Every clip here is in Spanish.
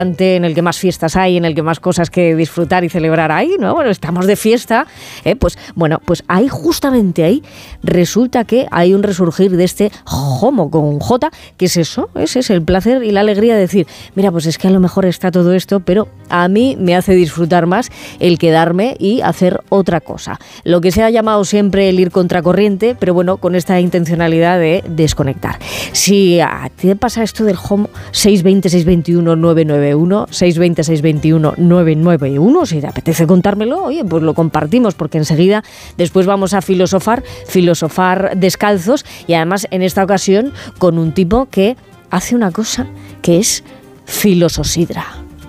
en el que más fiestas hay, en el que más cosas que disfrutar y celebrar hay, ¿no? Bueno, estamos de fiesta, pues ahí, justamente ahí, resulta que hay un resurgir de este Homo con J, que es eso, ese es el placer y la alegría de decir, mira, pues es que a lo mejor está todo esto, pero a mí me hace disfrutar más el quedarme y hacer otra cosa. Lo que se ha llamado siempre el ir contracorriente, pero bueno, con esta intencionalidad de desconectar. Si a ti te pasa esto del Homo, 620-621-991, 620-621-991, si te apetece contármelo, oye, pues lo compartimos, porque enseguida después vamos a filosofar descalzos, y además en esta ocasión con un tipo que hace una cosa que es filososidra.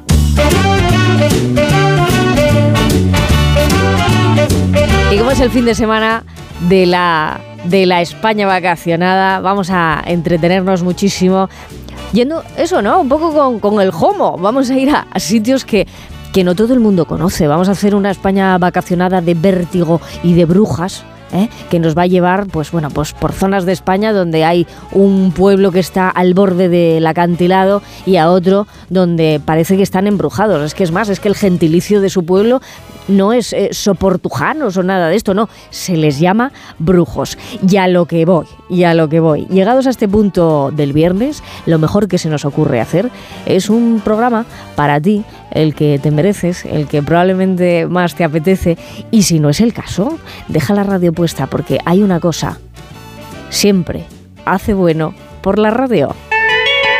Y como es el fin de semana de la España vacacionada, vamos a entretenernos muchísimo yendo, eso, ¿no? Un poco con el Homo. Vamos a ir a sitios que no todo el mundo conoce. Vamos a hacer una España vacacionada de vértigo y de brujas, que nos va a llevar, pues por zonas de España donde hay un pueblo que está al borde del acantilado y a otro donde parece que están embrujados. Es que el gentilicio de su pueblo no es soportujanos o nada de esto, no, se les llama brujos. Y a lo que voy. Llegados a este punto del viernes, lo mejor que se nos ocurre hacer es un programa para ti, el que te mereces, el que probablemente más te apetece, y si no es el caso, deja la radio puesta, porque hay una cosa, siempre hace bueno por la radio.